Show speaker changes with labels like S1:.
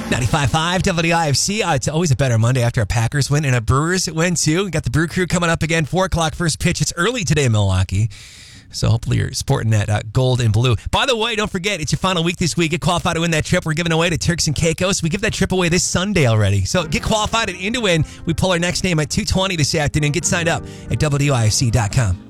S1: 95.5 WIFC. It's always a better Monday after a Packers win and a Brewers win, too. We got the Brew Crew coming up again, 4 o'clock first pitch. It's early today in Milwaukee. So hopefully you're sporting that gold and blue. By the way, don't forget, it's your final week this week. Get qualified to win that trip we're giving away to Turks and Caicos. We give that trip away this Sunday already. So get qualified and in to win. We pull our next name at 2:20 this afternoon. Get signed up at WIFC.com.